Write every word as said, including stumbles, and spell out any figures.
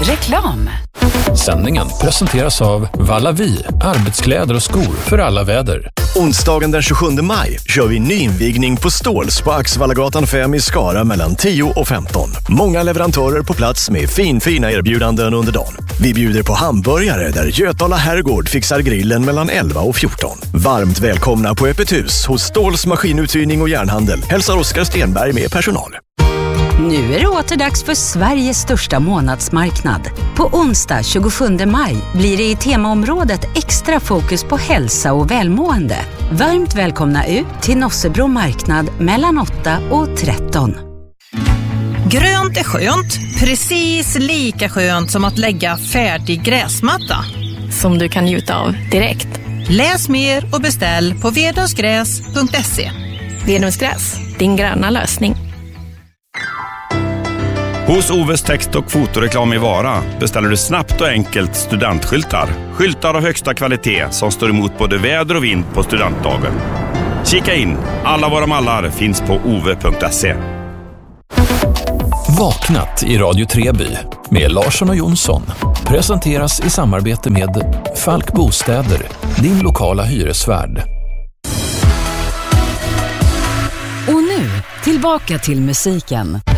Reklam. Sändningen presenteras av Vallavi, arbetskläder och skor för alla väder. Onsdagen den tjugosjunde maj kör vi nyinvigning på Ståls på Axvallagatan fem i Skara mellan tio och femton. Många leverantörer på plats med fin, fina erbjudanden under dagen. Vi bjuder på hamburgare där Götala Herrgård fixar grillen mellan elva och fjorton. Varmt välkomna på öppet hus hos Ståls maskinuthyrning och järnhandel. Hälsar Oskar Stenberg med personal. Nu är det åter dags för Sveriges största månadsmarknad. På onsdag tjugosjunde maj blir det i temaområdet extra fokus på hälsa och välmående. Varmt välkomna ut till Nossebro marknad mellan åtta och tretton. Grönt är skönt, precis lika skönt som att lägga färdig gräsmatta. Som du kan njuta av direkt. Läs mer och beställ på vedungsgräs punkt se. Vedungsgräs, din gröna lösning. Hos Oves text- och fotoreklam i Vara beställer du snabbt och enkelt studentskyltar. Skyltar av högsta kvalitet som står emot både väder och vind på studentdagen. Kika in, alla våra mallar finns på ove punkt se. Vaknat i Radio Treby med Larsson och Jonsson presenteras i samarbete med Falk Bostäder, din lokala hyresvärd. Och nu, tillbaka till musiken.